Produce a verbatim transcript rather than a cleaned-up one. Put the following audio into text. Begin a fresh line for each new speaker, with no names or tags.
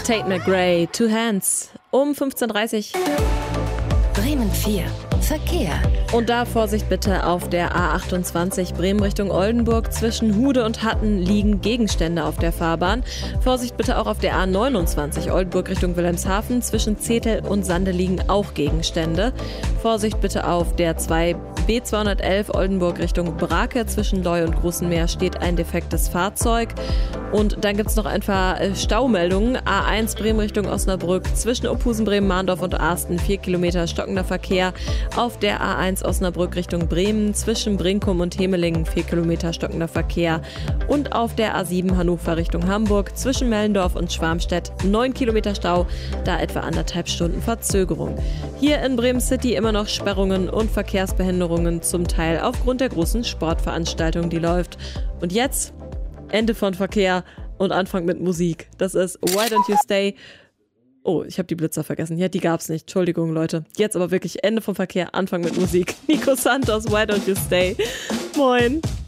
Tate McRae, Two Hands, um fünfzehn Uhr dreißig.
Bremen vier. Verkehr.
Und da Vorsicht bitte auf der A achtundzwanzig Bremen Richtung Oldenburg. Zwischen Hude und Hatten liegen Gegenstände auf der Fahrbahn. Vorsicht bitte auch auf der A neunundzwanzig Oldenburg Richtung Wilhelmshaven. Zwischen Zetel und Sande liegen auch Gegenstände. Vorsicht bitte auf der zwei B zweihundertelf Oldenburg Richtung Brake. Zwischen Leu und Großenmeer steht ein defektes Fahrzeug. Und dann gibt es noch ein paar Staumeldungen. A eins Bremen Richtung Osnabrück. Zwischen Ophusen, Bremen, Mahndorf und Asten vier Kilometer stockender Verkehr. Auf der A eins Osnabrück Richtung Bremen, zwischen Brinkum und Hemelingen vier Kilometer stockender Verkehr. Und auf der A sieben Hannover Richtung Hamburg, zwischen Mellendorf und Schwarmstedt neun Kilometer Stau, da etwa anderthalb Stunden Verzögerung. Hier in Bremen City immer noch Sperrungen und Verkehrsbehinderungen, zum Teil aufgrund der großen Sportveranstaltung, die läuft. Und jetzt Ende von Verkehr und Anfang mit Musik. Das ist Why Don't You Stay? Oh, ich habe die Blitzer vergessen. Ja, die gab's nicht. Entschuldigung, Leute. Jetzt aber wirklich Ende vom Verkehr, Anfang mit Musik. Nico Santos, Why Don't You Stay? Moin.